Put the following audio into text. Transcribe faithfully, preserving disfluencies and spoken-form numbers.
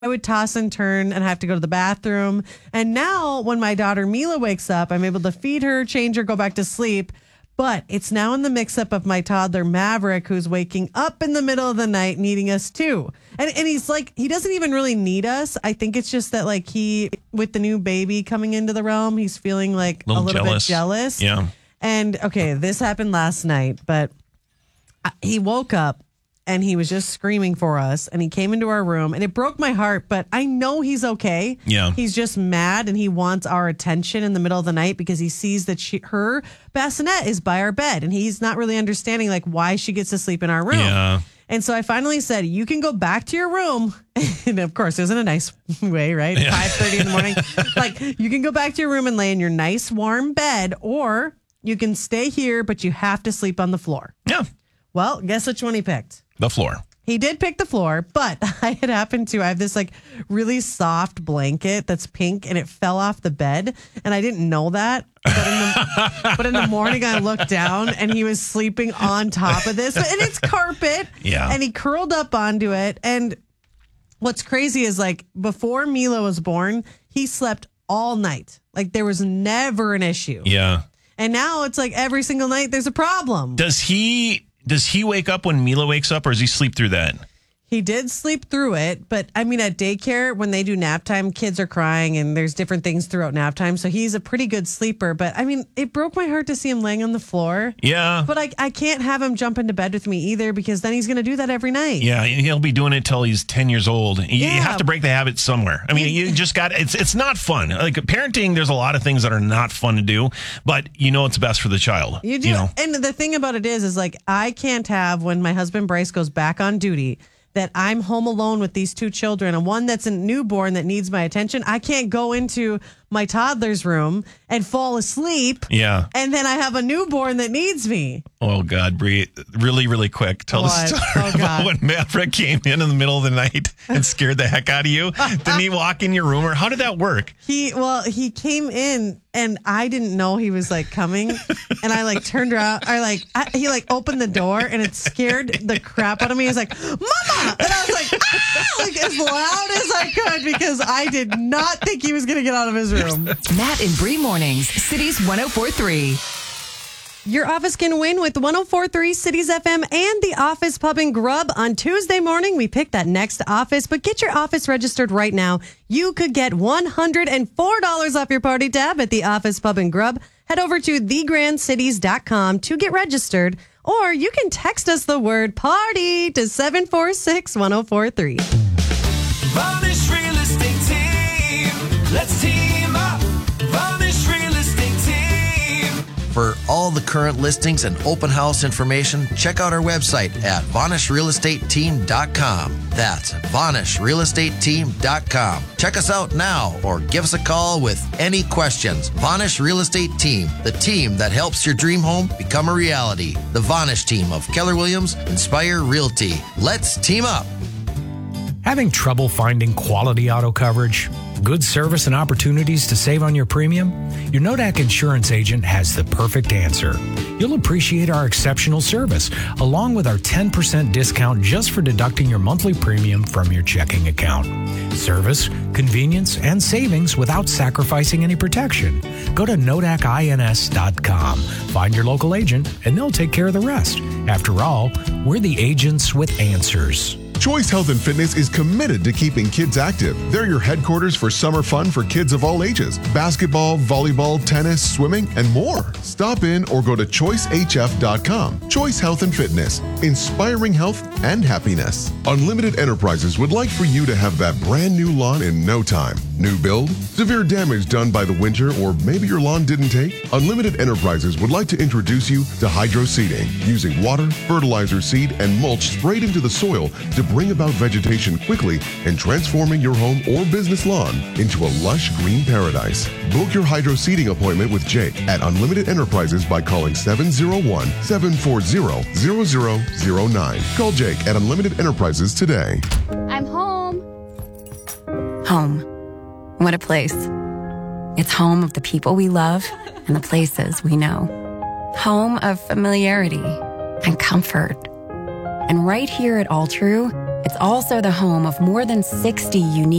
I would toss and turn and have to go to the bathroom. And now when my daughter Mila wakes up, I'm able to feed her, change her, go back to sleep. But it's now in the mix-up of my toddler Maverick, who's waking up in the middle of the night needing us too. And and he's like, he doesn't even really need us. I think it's just that like he, with the new baby coming into the realm, he's feeling like a little, a little jealous. bit jealous. Yeah. And okay, this happened last night, but he woke up and he was just screaming for us, and he came into our room, and it broke my heart, but I know he's okay. Yeah. He's just mad, and he wants our attention in the middle of the night because he sees that she, her bassinet is by our bed, and he's not really understanding like why she gets to sleep in our room. Yeah. And so I finally said, you can go back to your room. And of course, it was in a nice way, right? Yeah. five thirty in the morning. Like, you can go back to your room and lay in your nice warm bed, or you can stay here, but you have to sleep on the floor. Yeah. Well, guess which one he picked? The floor. He did pick the floor, but I had happened to, I have this like really soft blanket that's pink, and it fell off the bed, and I didn't know that. But in the, but in the morning, I looked down, and he was sleeping on top of this, and it's carpet. Yeah. And he curled up onto it. And what's crazy is like before Mila was born, he slept all night. Like there was never an issue. Yeah. And now it's like every single night there's a problem. Does he does he wake up when Mila wakes up, or does he sleep through that? He did sleep through it, but I mean, at daycare, when they do nap time, kids are crying and there's different things throughout nap time. So he's a pretty good sleeper. But I mean, it broke my heart to see him laying on the floor. Yeah. But I, I can't have him jump into bed with me either, because then he's going to do that every night. Yeah, he'll be doing it till he's ten years old. You, Yeah. you have to break the habit somewhere. I mean, you just got, it's it's not fun. Like parenting, there's a lot of things that are not fun to do, but you know it's best for the child. You do. You know? And the thing about it is, is like, I can't have, when my husband Bryce goes back on duty, that I'm home alone with these two children, and one that's a newborn that needs my attention. I can't go into my toddler's room and fall asleep. Yeah. And then I have a newborn that needs me. Oh, God, Bree, really, really quick. Tell What? the story Oh, about God. when Maverick came in in the middle of the night and scared the heck out of you. Didn't he walk in your room, or how did that work? He, well, he came in and I didn't know he was like coming. And I like turned around. I like, I, he like opened the door, and it scared the crap out of me. He was like, Mama! And I was like, ah! Like as loud as I could, because I did not think he was going to get out of his room. Matt and Bree Mornings, Cities one oh four point three. Your office can win with one oh four point three Cities F M and the Office Pub and Grub. On Tuesday morning, we pick that next office, but get your office registered right now. You could get one hundred four dollars off your party tab at the Office Pub and Grub. Head over to the grand cities dot com to get registered, or you can text us the word party to seven four six, one oh four three. Varnish Real Estate Team. Let's team up. Varnish Real Estate Team. For all the current listings and open house information, check out our website at Varnish Real Estate Team dot com. That's Varnish Real Estate Team dot com. Check us out now, or give us a call with any questions. Varnish Real Estate Team, the team that helps your dream home become a reality. The Varnish team of Keller Williams Inspire Realty. Let's team up. Having trouble finding quality auto coverage? Good service and opportunities to save on your premium? Your Nodak insurance agent has the perfect answer. You'll appreciate our exceptional service, along with our ten percent discount just for deducting your monthly premium from your checking account. Service, convenience, and savings without sacrificing any protection. Go to Nodak ins dot com. Find your local agent, and they'll take care of the rest. After all, we're the agents with answers. Choice Health and Fitness is committed to keeping kids active. They're your headquarters for summer fun for kids of all ages. Basketball, volleyball, tennis, swimming, and more. Stop in or go to choice h f dot com. Choice Health and Fitness, inspiring health and happiness. Unlimited Enterprises would like for you to have that brand new lawn in no time. New build? Severe damage done by the winter, or maybe your lawn didn't take? Unlimited Enterprises would like to introduce you to hydro seeding, using water, fertilizer, seed, and mulch sprayed into the soil to bring about vegetation quickly and transforming your home or business lawn into a lush green paradise. Book your hydro seeding appointment with Jake at Unlimited Enterprises by calling seven oh one, seven four zero, zero zero zero nine. Call Jake at Unlimited Enterprises today. I'm home. Home. What a place. It's home of the people we love and the places we know. Home of familiarity and comfort. And right here at All True, It's also the home of more than sixty unique